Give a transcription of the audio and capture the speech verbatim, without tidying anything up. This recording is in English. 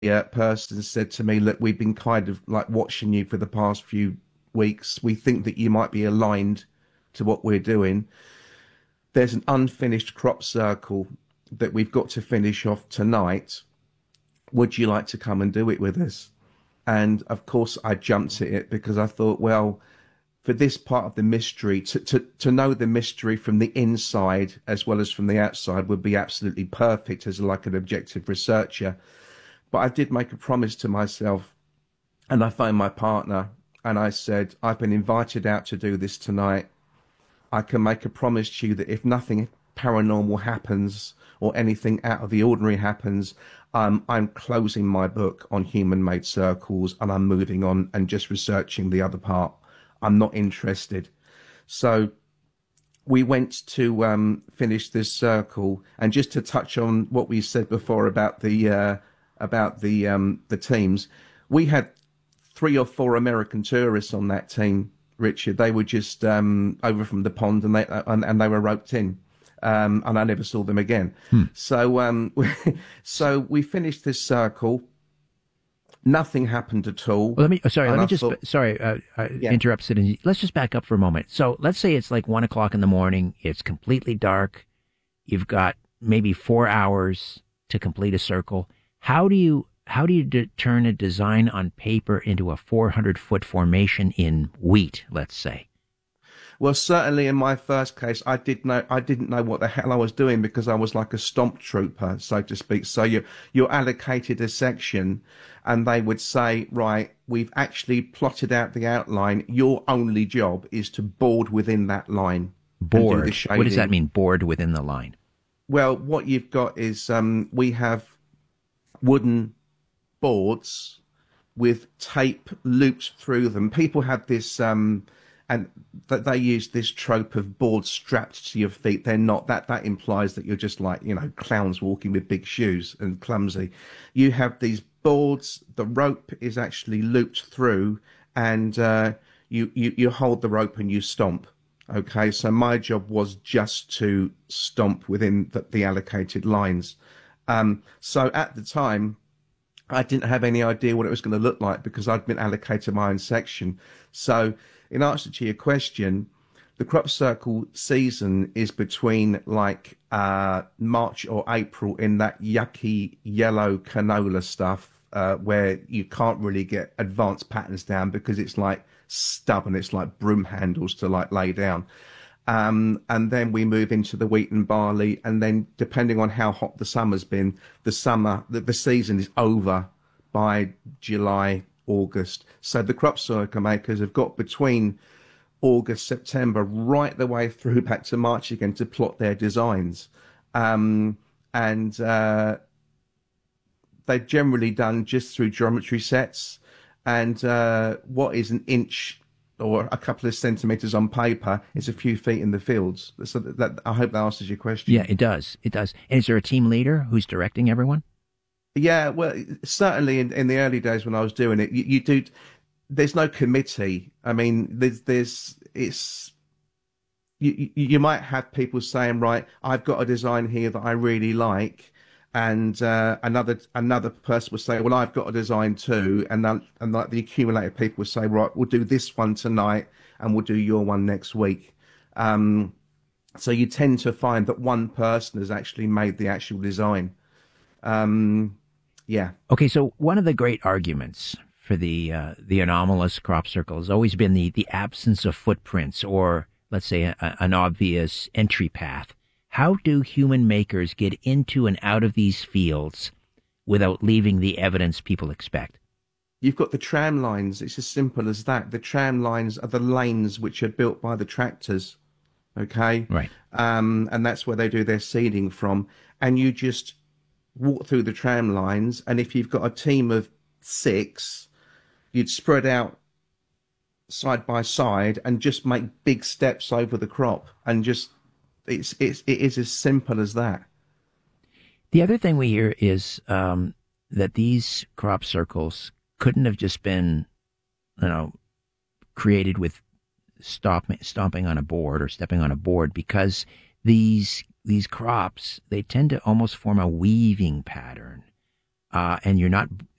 uh, person said to me, look, we've been kind of like watching you for the past few weeks. We think that you might be aligned to what we're doing. There's an unfinished crop circle that we've got to finish off tonight. Would you like to come and do it with us? And of course, I jumped at it because I thought, well, for this part of the mystery, to, to, to know the mystery from the inside as well as from the outside would be absolutely perfect as like an objective researcher. But I did make a promise to myself, and I phoned my partner and I said, I've been invited out to do this tonight. I can make a promise to you that if nothing paranormal happens or anything out of the ordinary happens, um, I'm closing my book on human-made circles and I'm moving on and just researching the other part. I'm not interested. So we went to um, finish this circle, and just to touch on what we said before about the uh, about the um, the teams, we had three or four American tourists on that team, Richard. They were just um, over from the pond, and they and, and they were roped in, um, and I never saw them again. Hmm. So um, so we finished this circle. Nothing happened at all. Well, let me, sorry, and let me I just, thought, sorry, uh, I yeah, interrupt, Sid. Let's just back up for a moment. So let's say it's like one o'clock in the morning. It's completely dark. You've got maybe four hours to complete a circle. How do you, how do you de- turn a design on paper into a four hundred foot formation in wheat, let's say? well, certainly in my first case, I did know I didn't know what the hell I was doing because I was like a stomp trooper, so to speak. So you you're allocated a section, and they would say, right, we've actually plotted out the outline. Your only job is to board within that line and do the Board. What does that shading. mean, board within the line? Well, what you've got is um, we have wooden boards with tape looped through them. People have this, um, and that they use this trope of boards strapped to your feet. They're not that. That implies that you're just like, you know, clowns walking with big shoes and clumsy. You have these boards. The rope is actually looped through, and uh, you, you you hold the rope and you stomp. Okay, so my job was just to stomp within the, the allocated lines. Um, so at the time, I didn't have any idea what it was going to look like because I'd been allocated my own section. So, in answer to your question, the crop circle season is between like uh, March or April in that yucky yellow canola stuff uh, where you can't really get advanced patterns down because it's like stubborn, it's like broom handles to like lay down. Um, and then we move into the wheat and barley, and then depending on how hot the summer's been, the summer, the, the season is over by July, August. So the crop circle makers have got between August, September, right the way through back to March again to plot their designs. Um, and uh, they're generally done just through geometry sets. And uh, what is an inch or a couple of centimeters on paper is a few feet in the fields. So that, that I hope that answers your Yeah, question. it does. It does. And is there a team leader who's directing everyone? Yeah, well, certainly in, in the early days when I was doing it, you, you do. There's no committee. I mean, there's there's it's you you you might have people saying, right, I've got a design here that I really like, and uh, another another person would say, well, I've got a design too, and then and like the accumulated people would say, right, we'll do this one tonight, and we'll do your one next week. Um, so you tend to find that one person has actually made the actual design. Um, yeah. Okay, so one of the great arguments for the uh, the anomalous crop circle has always been the the absence of footprints, or let's say a, an obvious entry path. How do human makers get into and out of these fields without leaving the evidence people expect? You've got the tram lines. It's as simple as that. The tram lines are the lanes which are built by the tractors. Okay. Right. Um, and that's where they do their seeding from. And you just walk through the tram lines. And if you've got a team of six, you'd spread out side by side and just make big steps over the crop. And just, it's, it's, it is as simple as that. The other thing we hear is um, that these crop circles couldn't have just been, you know, created with stop, stomping on a board or stepping on a board, because these these crops, they tend to almost form a weaving pattern. uh, and you're not